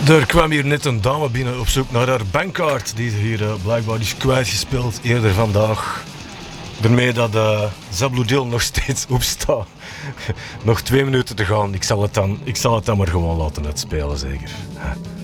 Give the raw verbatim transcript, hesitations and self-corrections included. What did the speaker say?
Er kwam hier net een dame binnen op zoek naar haar bankkaart. Die hier uh, blijkbaar is kwijtgespeeld eerder vandaag. Daarmee dat uh, Zabloedil nog steeds opstaat. Nog twee minuten te gaan. Ik zal het dan, ik zal het dan maar gewoon laten uitspelen, zeker.